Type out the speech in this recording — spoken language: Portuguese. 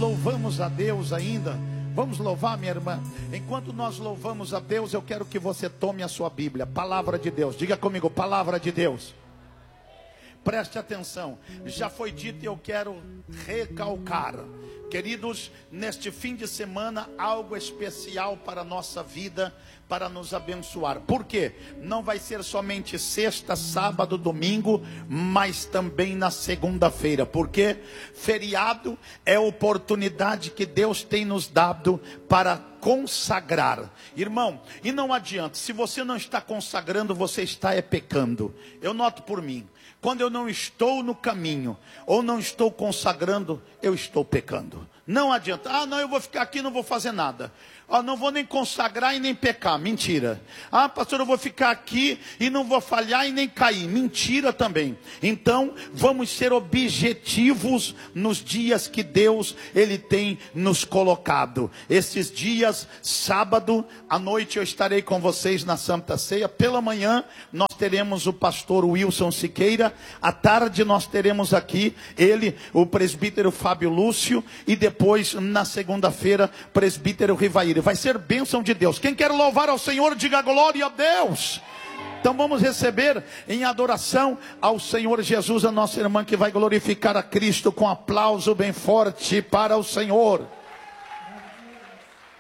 louvamos a Deus ainda, vamos louvar, minha irmã. Enquanto nós louvamos a Deus, eu quero que você tome a sua Bíblia, palavra de Deus. Diga comigo, palavra de Deus. Preste atenção, já foi dito e eu quero recalcar. Queridos, neste fim de semana, algo especial para a nossa vida, para nos abençoar. Por quê? Não vai ser somente sexta, sábado, domingo, mas também na segunda-feira. Porque feriado é a oportunidade que Deus tem nos dado para consagrar. Irmão, e não adianta, se você não está consagrando, você está pecando. Eu noto por mim. Quando eu não estou no caminho, ou não estou consagrando, eu estou pecando. Não adianta, não, eu vou ficar aqui e não vou fazer nada. Não vou nem consagrar e nem pecar, mentira. Pastor, eu vou ficar aqui e não vou falhar e nem cair, mentira também. Então, vamos ser objetivos nos dias que Deus, Ele tem nos colocado. Esses dias, sábado, à noite eu estarei com vocês na Santa Ceia. Pela manhã, nós teremos o pastor Wilson Siqueira. À tarde, nós teremos aqui ele, o presbítero Fábio Lúcio. E depois, na segunda-feira, presbítero Rivaíra. Vai ser bênção de Deus. Quem quer louvar ao Senhor, diga glória a Deus. Então vamos receber em adoração ao Senhor Jesus, a nossa irmã que vai glorificar a Cristo com aplauso bem forte para o Senhor.